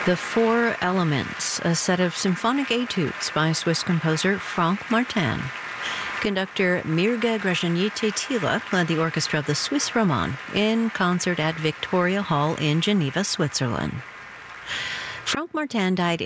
The Four Elements, a set of symphonic etudes by Swiss composer Franck Martin. Conductor Mirga Gražinytė-Tyla led the orchestra of the Swiss Roman in concert at Victoria Hall in Geneva, Switzerland. Franck Martin died